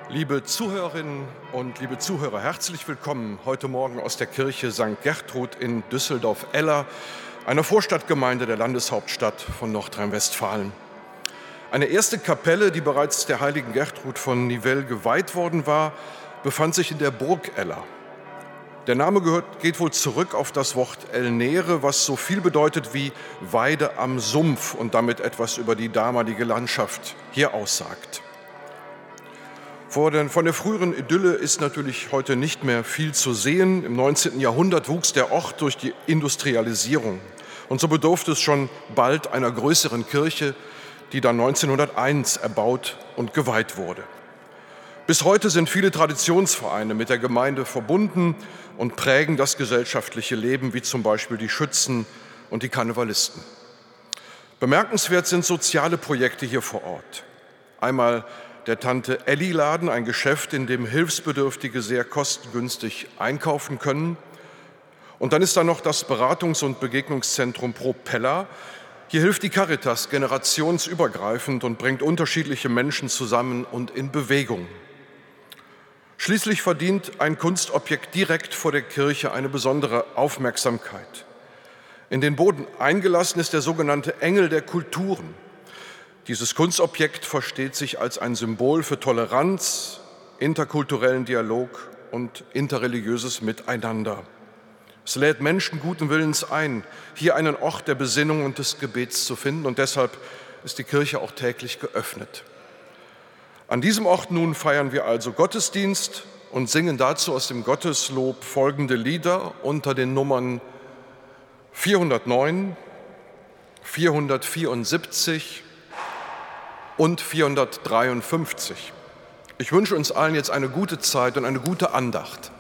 Liebe Zuhörerinnen und liebe Zuhörer, herzlich willkommen heute Morgen aus der Kirche St. Gertrud in Düsseldorf-Eller, einer Vorstadtgemeinde der Landeshauptstadt von Nordrhein-Westfalen. Eine erste Kapelle, die bereits der heiligen Gertrud von Nivelles geweiht worden war, befand sich in der Burg Eller. Der Name geht wohl zurück auf das Wort Elnere, was so viel bedeutet wie Weide am Sumpf und damit etwas über die damalige Landschaft hier aussagt. Von der früheren Idylle ist natürlich heute nicht mehr viel zu sehen. Im 19. Jahrhundert wuchs der Ort durch die Industrialisierung. Und so bedurfte es schon bald einer größeren Kirche, die dann 1901 erbaut und geweiht wurde. Bis heute sind viele Traditionsvereine mit der Gemeinde verbunden und prägen das gesellschaftliche Leben, wie zum Beispiel die Schützen und die Karnevalisten. Bemerkenswert sind soziale Projekte hier vor Ort. Einmal der Tante-Elli-Laden, ein Geschäft, in dem Hilfsbedürftige sehr kostengünstig einkaufen können. Und dann ist da noch das Beratungs- und Begegnungszentrum Propeller. Hier hilft die Caritas generationsübergreifend und bringt unterschiedliche Menschen zusammen und in Bewegung. Schließlich verdient ein Kunstobjekt direkt vor der Kirche eine besondere Aufmerksamkeit. In den Boden eingelassen ist der sogenannte Engel der Kulturen. Dieses Kunstobjekt versteht sich als ein Symbol für Toleranz, interkulturellen Dialog und interreligiöses Miteinander. Es lädt Menschen guten Willens ein, hier einen Ort der Besinnung und des Gebets zu finden, und deshalb ist die Kirche auch täglich geöffnet. An diesem Ort nun feiern wir also Gottesdienst und singen dazu aus dem Gotteslob folgende Lieder unter den Nummern 409, 474 und 453. Ich wünsche uns allen jetzt eine gute Zeit und eine gute Andacht.